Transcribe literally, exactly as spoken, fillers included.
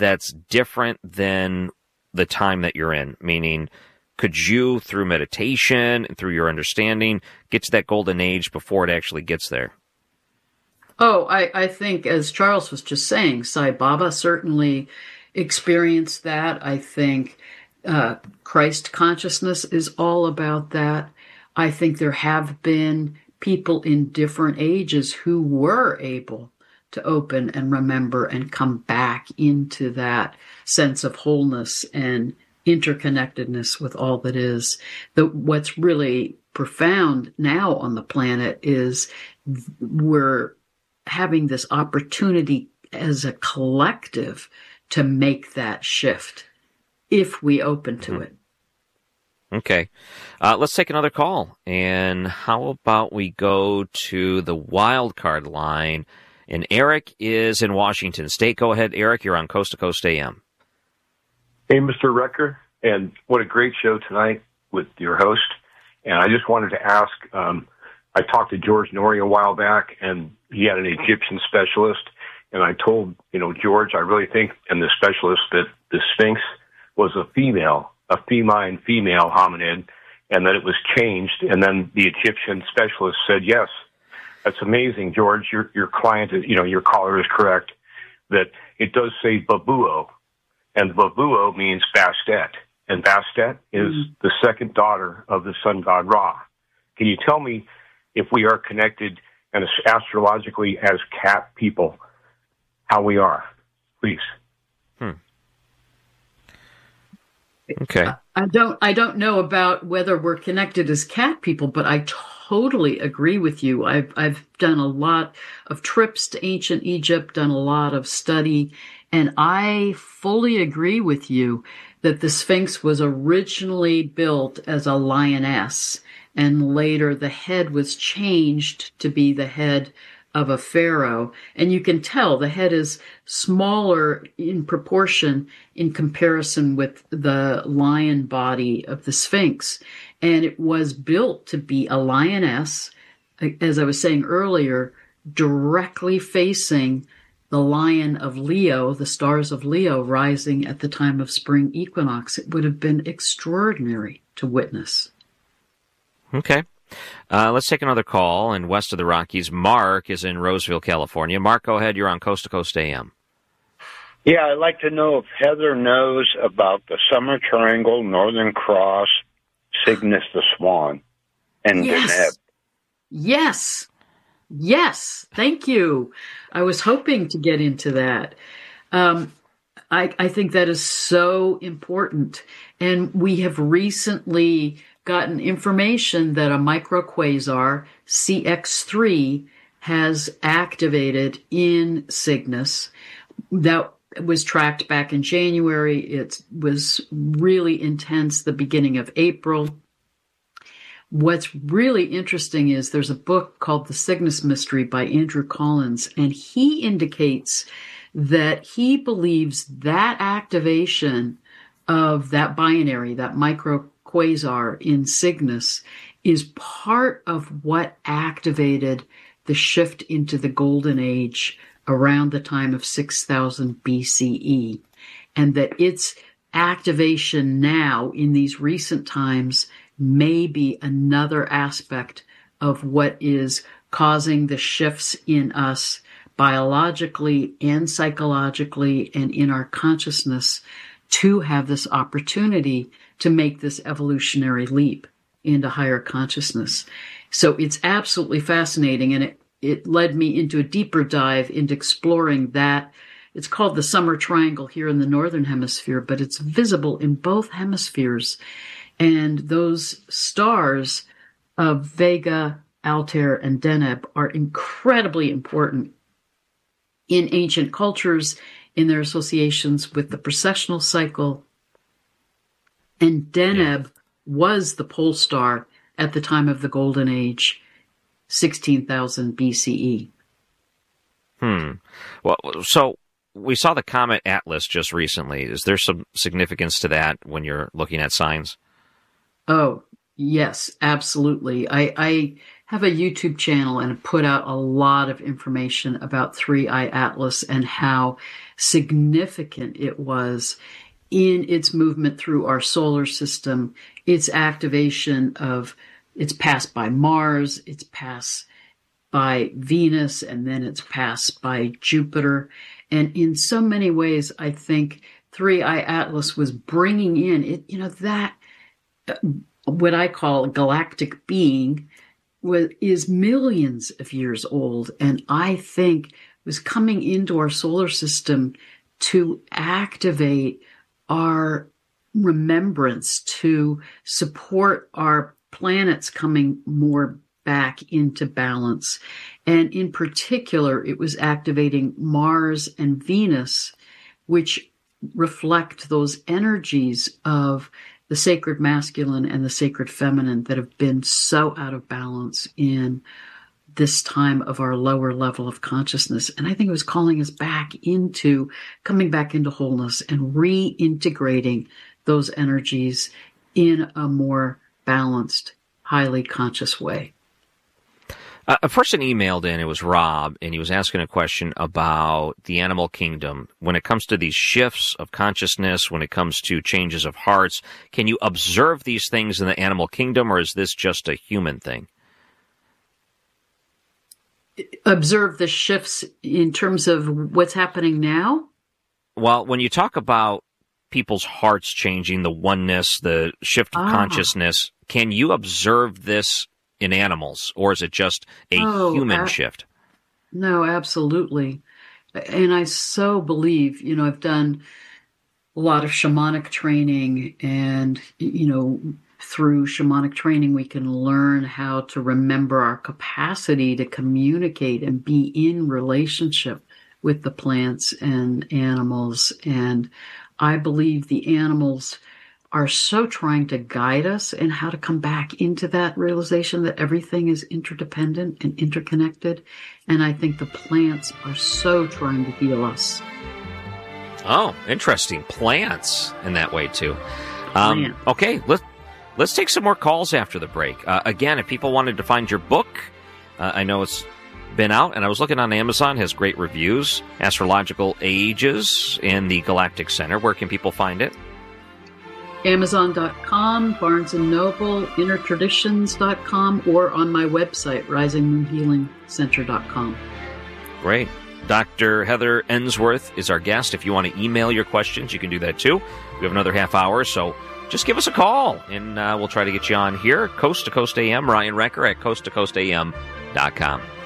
that's different than the time that you're in? Meaning, could you, through meditation and through your understanding, get to that golden age before it actually gets there? Oh, I, I think, as Charles was just saying, Sai Baba certainly experienced that. I think uh, Christ consciousness is all about that. I think there have been people in different ages who were able to open and remember and come back into that sense of wholeness and interconnectedness with all that is. The, what's really profound now on the planet is we're having this opportunity as a collective to make that shift if we open to mm-hmm. it. Okay. Uh, let's take another call. And how about we go to the wild card line? And Eric is in Washington State. Go ahead, Eric. You're on Coast to Coast A M. Hey, Mister Recker. And what a great show tonight with your host. And I just wanted to ask, um, I talked to George Norrie a while back, and he had an Egyptian specialist. And I told, you know, George, I really think, and the specialist, that the Sphinx was a female, a feline female hominid, and that it was changed. And then the Egyptian specialist said, yes, that's amazing, George. Your your client, is, you know, your caller is correct, that it does say Babuo, and Babuo means Bastet. And Bastet is mm-hmm. the second daughter of the sun god Ra. Can you tell me if we are connected and astrologically as cat people, how we are, please? Hmm. Okay. I don't I don't know about whether we're connected as cat people, but I totally agree with you. I've I've done a lot of trips to ancient Egypt, done a lot of study, and I fully agree with you that the Sphinx was originally built as a lioness, and later the head was changed to be the head of a pharaoh. And you can tell the head is smaller in proportion in comparison with the lion body of the Sphinx. And it was built to be a lioness, as I was saying earlier, directly facing the lion of Leo, the stars of Leo rising at the time of spring equinox. It would have been extraordinary to witness. Okay. Uh, let's take another call. And west of the Rockies, Mark is in Roseville, California. Mark, go ahead. You're on Coast to Coast A M. Yeah, I'd like to know if Heather knows about the Summer Triangle, Northern Cross, Cygnus the Swan, and yes. Deneb. Yes. Yes. Thank you. I was hoping to get into that. Um, I, I think that is so important. And we have recently gotten information that a microquasar, C X three, has activated in Cygnus. That was tracked back in January. It was really intense the beginning of April. What's really interesting is there's a book called The Cygnus Mystery by Andrew Collins, and he indicates that he believes that activation of that binary, that microquasar in Cygnus, is part of what activated the shift into the Golden Age around the time of six thousand B C E, and that its activation now in these recent times may be another aspect of what is causing the shifts in us biologically and psychologically and in our consciousness to have this opportunity to make this evolutionary leap into higher consciousness. So it's absolutely fascinating, and it, it led me into a deeper dive into exploring that. It's called the Summer Triangle here in the Northern Hemisphere, but it's visible in both hemispheres. And those stars of Vega, Altair, and Deneb are incredibly important in ancient cultures, in their associations with the precessional cycle. And Deneb yeah. was the pole star at the time of the Golden Age, sixteen thousand B C E. Hmm. Well, so we saw the comet Atlas just recently. Is there some significance to that when you're looking at signs? Oh, Yes, absolutely. I, I have a YouTube channel and put out a lot of information about Three Eye Atlas and how significant it was in its movement through our solar system, its activation of, it's passed by Mars, it's passed by Venus, and then it's passed by Jupiter. And in so many ways, I think Three Eye Atlas was bringing in it, you know, that uh, what I call a galactic being was, is millions of years old. And I think was coming into our solar system to activate our remembrance, to support our planets coming more back into balance. And in particular, it was activating Mars and Venus, which reflect those energies of the sacred masculine and the sacred feminine that have been so out of balance in this time of our lower level of consciousness. And I think it was calling us back into, coming back into wholeness and reintegrating those energies in a more balanced, highly conscious way. Uh, a person emailed in, it was Rob, and he was asking a question about the animal kingdom. When it comes to these shifts of consciousness, when it comes to changes of hearts, can you observe these things in the animal kingdom, or is this just a human thing? Observe the shifts in terms of what's happening now? Well, when you talk about people's hearts changing, the oneness, the shift of ah. consciousness, can you observe this in animals, or is it just a oh, human a- shift? No, absolutely. And I so believe, you know, I've done a lot of shamanic training, and, you know, through shamanic training, we can learn how to remember our capacity to communicate and be in relationship with the plants and animals. And I believe the animals are so trying to guide us in how to come back into that realization that everything is interdependent and interconnected. And I think the plants are so trying to heal us. Oh, interesting. Plants in that way, too. Um, Plant. Okay, let's, let's take some more calls after the break. Uh, again, if people wanted to find your book, uh, I know it's been out, and I was looking on Amazon, has great reviews, Astrological Ages in the Galactic Center. Where can people find it? Amazon dot com, Barnes and Noble, Inner Traditions dot com, or on my website, Rising Moon Healing Center dot com. Great. Doctor Heather Ensworth is our guest. If you want to email your questions, you can do that too. We have another half hour, so just give us a call, and uh, we'll try to get you on here. Coast to Coast A M, Ryan Wrecker at coast to coast a m dot com.